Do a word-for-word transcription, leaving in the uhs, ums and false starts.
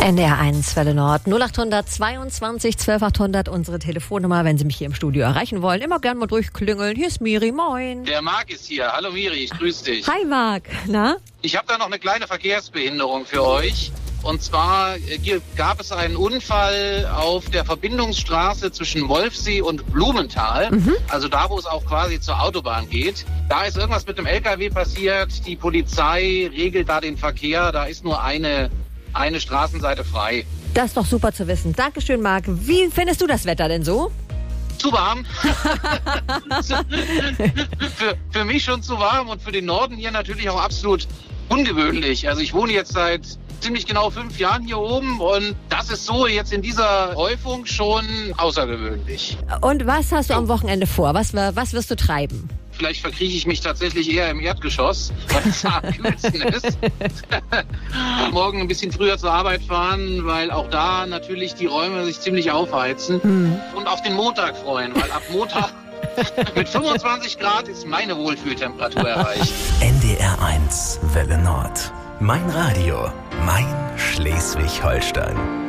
N D R eins Welle Nord null acht zweiundzwanzig zwölf achthundert, unsere Telefonnummer, wenn Sie mich hier im Studio erreichen wollen. Immer gern mal durchklingeln. Hier ist Miri, moin. Der Marc ist hier. Hallo Miri, ich grüße dich. Hi Marc, na? Ich habe da noch eine kleine Verkehrsbehinderung für euch. Und zwar äh, gab es einen Unfall auf der Verbindungsstraße zwischen Wolfsee und Blumenthal. Mhm. Also da, wo es auch quasi zur Autobahn geht. Da ist irgendwas mit dem L K W passiert. Die Polizei regelt da den Verkehr. Da ist nur eine, eine Straßenseite frei. Das ist doch super zu wissen. Dankeschön, Marc. Wie findest du das Wetter denn so? Zu warm. für, für mich schon zu warm und für den Norden hier natürlich auch absolut ungewöhnlich. Also ich wohne jetzt seit ziemlich genau fünf Jahren hier oben und das ist so jetzt in dieser Häufung schon außergewöhnlich. Und was hast du am Wochenende vor? Was, was wirst du treiben? Vielleicht verkrieche ich mich tatsächlich eher im Erdgeschoss, weil es am kühlsten ist. Morgen ein bisschen früher zur Arbeit fahren, weil auch da natürlich die Räume sich ziemlich aufheizen. Mhm. Und auf den Montag freuen, weil ab Montag mit fünfundzwanzig Grad ist meine Wohlfühltemperatur erreicht. N D R eins Welle Nord. Mein Radio, mein Schleswig-Holstein.